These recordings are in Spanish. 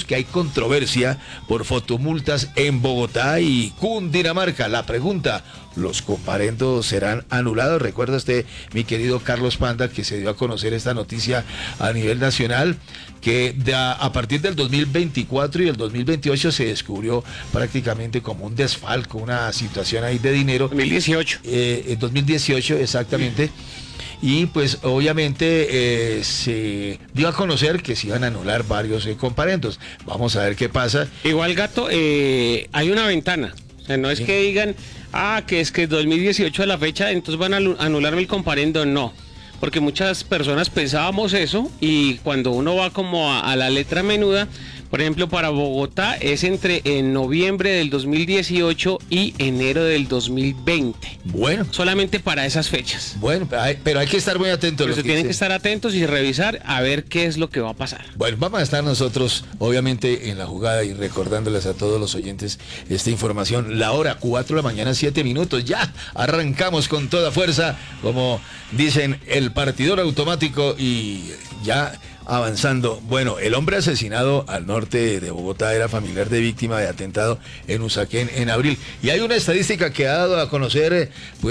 que hay controversia por fotomultas en Bogotá y Cundinamarca. La pregunta, ¿los comparendos serán anulados? Recuerda usted, mi querido Carlos Panda, que se dio a conocer esta noticia a nivel nacional, que a partir del 2024 y el 2028 se descubrió prácticamente como un desfalco, una situación ahí de dinero. 2018. 2018, exactamente. Y pues obviamente se dio a conocer que se iban a anular varios comparendos. Vamos a ver qué pasa. Igual, Gato, hay una ventana. O sea, no es que digan, que es que 2018 es la fecha, entonces van a anularme el comparendo. No, porque muchas personas pensábamos eso, y cuando uno va como a la letra menuda, por ejemplo, para Bogotá es entre noviembre del 2018 y enero del 2020. Bueno. Solamente para esas fechas. Bueno, pero hay que estar muy atentos. Pero tienen que estar atentos y revisar a ver qué es lo que va a pasar. Bueno, vamos a estar nosotros, obviamente, en la jugada y recordándoles a todos los oyentes esta información. La hora, 4 de la mañana, 7 minutos. Ya arrancamos con toda fuerza, como dicen, el partidor automático y ya avanzando. Bueno, el hombre asesinado al norte de Bogotá era familiar de víctima de atentado en Usaquén en abril. Y hay una estadística que ha dado a conocer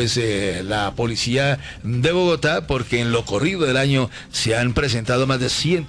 la policía de Bogotá, porque en lo corrido del año se han presentado más de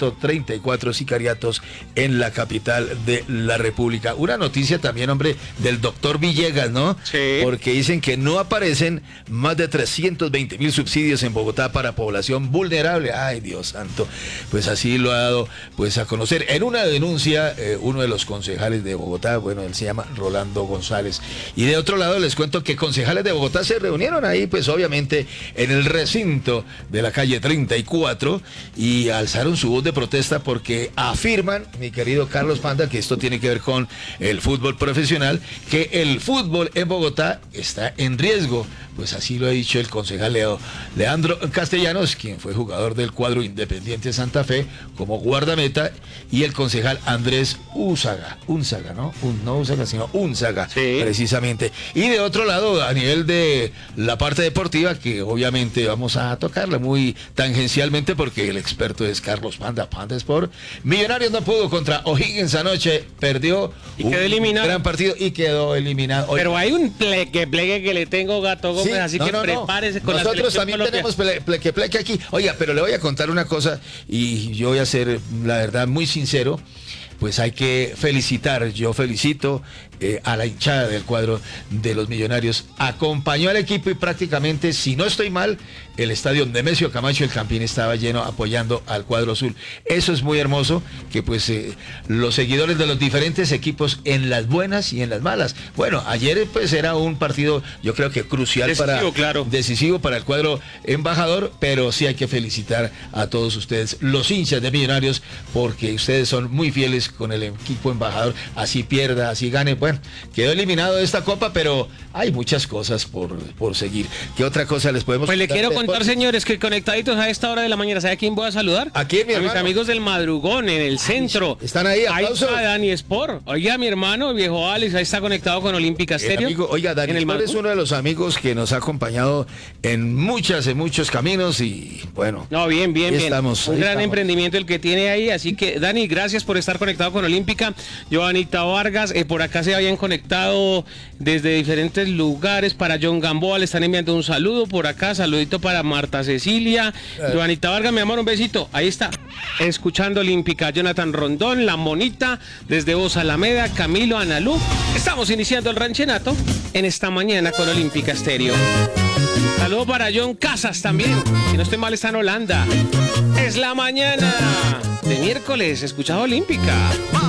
134 sicariatos en la capital de la República. Una noticia también, hombre, del doctor Villegas, ¿no? Sí. Porque dicen que no aparecen más de 320.000 subsidios en Bogotá para población vulnerable. Ay, Dios santo. Pues así lo ha dado pues a conocer en una denuncia uno de los concejales de Bogotá. Bueno, él se llama Rolando González. Y de otro lado les cuento que concejales de Bogotá se reunieron ahí, pues obviamente en el recinto de la calle 34, y alzaron su voz de protesta porque afirman, mi querido Carlos Panda, que esto tiene que ver con el fútbol profesional, que el fútbol en Bogotá está en riesgo. Pues así lo ha dicho el concejal Leandro Castellanos, quien fue jugador del cuadro Independiente Santa Fe como guardameta, y el concejal Andrés Unzaga, ¿no? No Unzaga, sino Unzaga, sí, precisamente. Y de otro lado, a nivel de la parte deportiva, que obviamente vamos a tocarla muy tangencialmente porque el experto es Carlos Panda Sport. Millonarios no pudo contra O'Higgins anoche, perdió y quedó eliminado. Gran partido y quedó eliminado. Pero hay un pleque que le tengo, Gato Gómez, sí, así que prepárese con nosotros también tenemos pleque aquí. Oiga, pero le voy a contar una cosa, y yo voy a ser, la verdad, muy sincero. Pues hay que felicitar, yo felicito a la hinchada del cuadro de los Millonarios. Acompañó al equipo y prácticamente, si no estoy mal, el estadio Nemesio Camacho el Campín estaba lleno apoyando al cuadro azul. Eso es muy hermoso, que pues los seguidores de los diferentes equipos, en las buenas y en las malas. Bueno, ayer pues era un partido, yo creo que crucial, decisivo para el cuadro embajador, pero sí hay que felicitar a todos ustedes, los hinchas de Millonarios, porque ustedes son muy fieles con el equipo embajador, así pierda, así gane. Bueno, quedó eliminado de esta copa, pero hay muchas cosas por seguir. ¿Qué otra cosa les podemos contar? Pues le quiero contar, señores, que conectaditos a esta hora de la mañana, ¿sabe a quién voy a saludar? ¿A quién, mi hermano? A mis amigos del Madrugón, en el centro. Están ahí, aplausos. Ahí está Dani Sport. Oiga, mi hermano, viejo Alex, ahí está conectado con Olímpica Estéreo. Oiga, Dani Sport es uno de los amigos que nos ha acompañado en muchos caminos, y bueno. No, bien. Estamos, un gran emprendimiento el que tiene ahí, así que, Dani, gracias por estar conectado con Olímpica. Joanita Vargas, por acá se habían conectado desde diferentes lugares. Para John Gamboa le están enviando un saludo por acá, saludito para Marta Cecilia. Joanita Vargas, mi amor, un besito. Ahí está, escuchando Olímpica. Jonathan Rondón, La Monita, desde Voz Alameda, Camilo, Analú. Estamos iniciando el ranchenato en esta mañana con Olímpica Estéreo. Saludo para John Casas también, si no estoy mal está en Holanda. Es la mañana de miércoles, escuchado Olímpica.